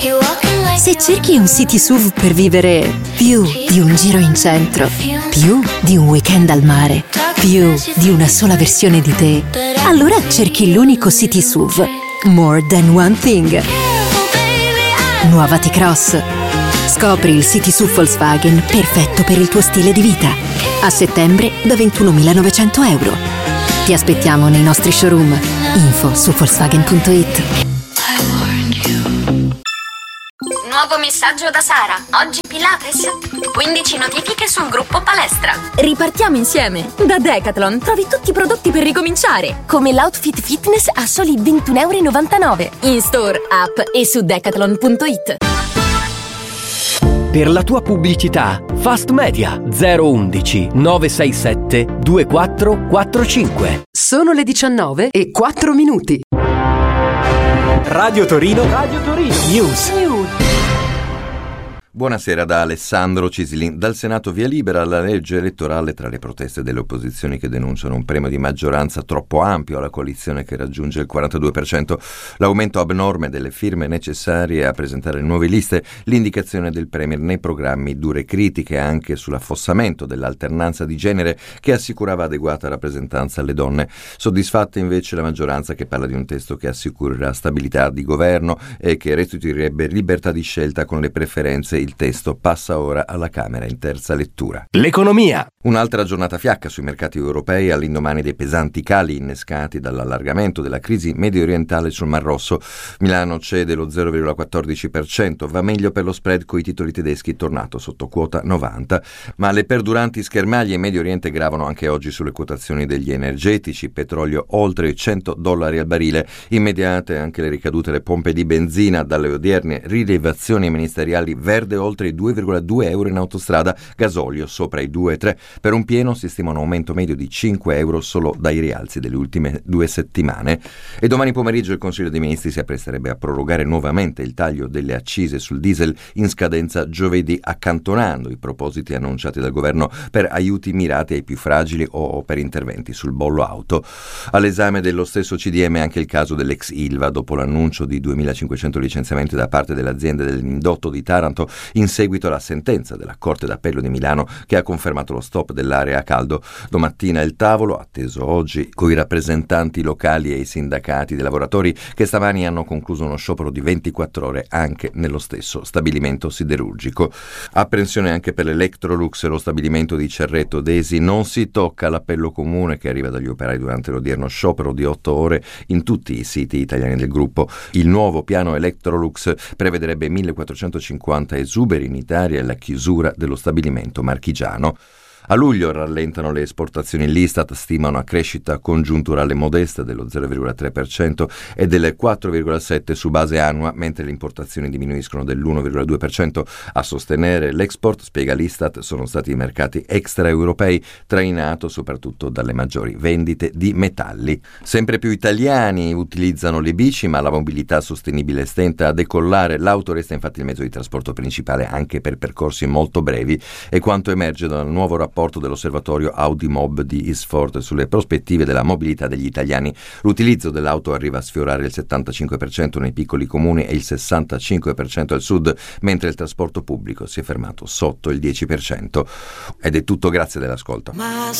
Se cerchi un city SUV per vivere più di un giro in centro, più di un weekend al mare, più di una sola versione di te, allora cerchi l'unico city SUV More Than One Thing. Nuova T-Cross. Scopri il city SUV Volkswagen perfetto per il tuo stile di vita. A settembre da 21.900 euro. Ti aspettiamo nei nostri showroom. Info su Volkswagen.it. Nuovo messaggio da Sara. Oggi Pilates. 15 notifiche sul gruppo palestra. Ripartiamo insieme. Da Decathlon trovi tutti i prodotti per ricominciare, come l'outfit fitness a soli 21,99 €. In store, app e su Decathlon.it. Per la tua pubblicità, Fast Media 011 967 2445. Sono le 19:04. Radio Torino News. Buonasera da Alessandro Cisilin. Dal Senato via libera alla legge elettorale tra le proteste delle opposizioni che denunciano un premio di maggioranza troppo ampio alla coalizione che raggiunge il 42%, l'aumento abnorme delle firme necessarie a presentare nuove liste, l'indicazione del Premier nei programmi, dure critiche anche sull'affossamento dell'alternanza di genere che assicurava adeguata rappresentanza alle donne. Soddisfatta invece la maggioranza che parla di un testo che assicurerà stabilità di governo e che restituirebbe libertà di scelta con le preferenze. Il testo passa ora alla Camera in terza lettura. L'economia. Un'altra giornata fiacca sui mercati europei all'indomani dei pesanti cali innescati dall'allargamento della crisi medio orientale sul Mar Rosso. Milano cede lo 0,14%, va meglio per lo spread coi titoli tedeschi tornato sotto quota 90, ma le perduranti schermaglie in Medio Oriente gravano anche oggi sulle quotazioni degli energetici, petrolio oltre i $100 al barile, immediate anche le ricadute alle pompe di benzina dalle odierne rilevazioni ministeriali, verde oltre i 2,2 euro in autostrada, gasolio sopra i 2,3. Per un pieno si stima un aumento medio di 5 euro solo dai rialzi delle ultime 2 settimane. E domani pomeriggio il Consiglio dei Ministri si appresterebbe a prorogare nuovamente il taglio delle accise sul diesel in scadenza giovedì, accantonando i propositi annunciati dal governo per aiuti mirati ai più fragili o per interventi sul bollo auto. All'esame dello stesso CDM anche il caso dell'ex Ilva, dopo l'annuncio di 2.500 licenziamenti da parte dell'azienda dell'indotto di Taranto in seguito alla sentenza della Corte d'Appello di Milano che ha confermato lo stop dell'area a caldo. Domattina il tavolo, atteso oggi, coi rappresentanti locali e i sindacati dei lavoratori che stamani hanno concluso uno sciopero di 24 ore anche nello stesso stabilimento siderurgico. Apprensione anche per l'Electrolux, lo stabilimento di Cerreto Desi. Non si tocca l'appello comune che arriva dagli operai durante l'odierno sciopero di 8 ore in tutti i siti italiani del gruppo. Il nuovo piano Electrolux prevederebbe 1.450 esuberi in Italia e la chiusura dello stabilimento marchigiano. A luglio rallentano le esportazioni. L'Istat stima una crescita congiunturale modesta dello 0,3% e del 4,7% su base annua, mentre le importazioni diminuiscono dell'1,2%. A sostenere l'export, spiega l'Istat, sono stati i mercati extraeuropei, trainato soprattutto dalle maggiori vendite di metalli. Sempre più italiani utilizzano le bici, ma la mobilità sostenibile stenta a decollare. L'auto resta infatti il mezzo di trasporto principale anche per percorsi molto brevi, e quanto emerge dal nuovo rapporto dell'osservatorio Audi Mob di Isford sulle prospettive della mobilità degli italiani. L'utilizzo dell'auto arriva a sfiorare il 75% nei piccoli comuni e il 65% al sud, mentre il trasporto pubblico si è fermato sotto il 10%. Ed è tutto, grazie dell'ascolto.